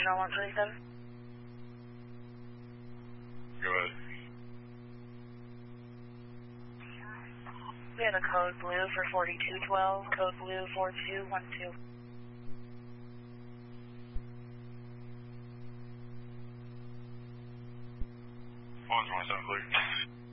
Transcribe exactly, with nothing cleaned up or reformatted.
National one twenty-seven. Go ahead. We had a code blue for forty-two twelve, code blue four two one two. one twenty-seven, clear.